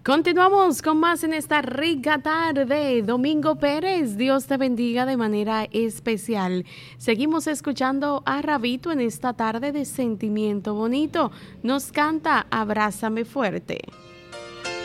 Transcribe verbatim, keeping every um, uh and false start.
Continuamos con más en esta rica tarde. Domingo Pérez, Dios te bendiga de manera especial. Seguimos escuchando a Rabito en esta tarde de Sentimiento Bonito. Nos canta Abrázame Fuerte.